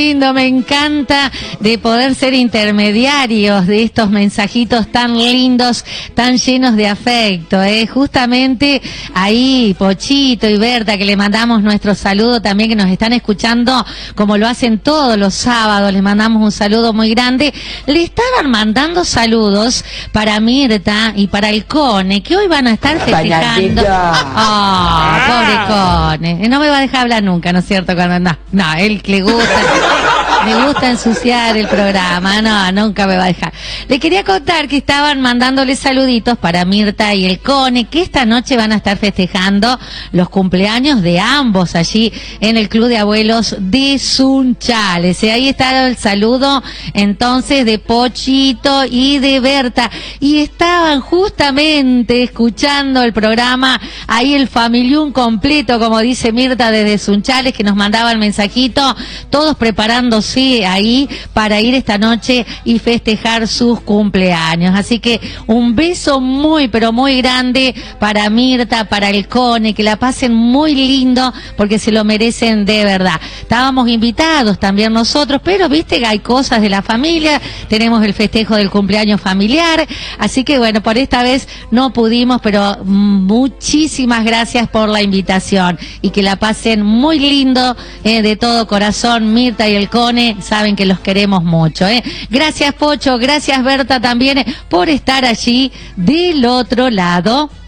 Lindo, me encanta de poder ser intermediarios de estos mensajitos tan lindos, tan llenos de afecto, justamente ahí Pochito y Berta, que le mandamos nuestro saludo también, que nos están escuchando como lo hacen todos los sábados, les mandamos un saludo muy grande. Le estaban mandando saludos para Mirta y para el Cone, que hoy van a estar festejando. Pobre Cone, no me va a dejar hablar nunca, ¿no es cierto? Cuando no, él le gusta. Me gusta ensuciar el programa, no, nunca me va a dejar. Le quería contar que estaban mandándole saluditos para Mirta y el Cone, que esta noche van a estar festejando los cumpleaños de ambos allí en el Club de Abuelos de Sunchales. Ahí está el saludo entonces de Pochito y de Berta. Y estaban justamente escuchando el programa, ahí el familión completo, como dice Mirta desde Sunchales, que nos mandaba el mensajito, todos preparándose ahí para ir esta noche y festejar sus cumpleaños. Así que un beso muy, pero muy grande para Mirta, para el Cone, que la pasen muy lindo, porque se lo merecen de verdad. Estábamos invitados también nosotros, pero viste que hay cosas de la familia, tenemos el festejo del cumpleaños familiar, así que bueno, por esta vez no pudimos, pero muchísimas gracias por la invitación, y que la pasen muy lindo, de todo corazón, Mirta y el Cone, saben que los queremos mucho, Gracias Pocho, gracias Berta también por estar allí del otro lado.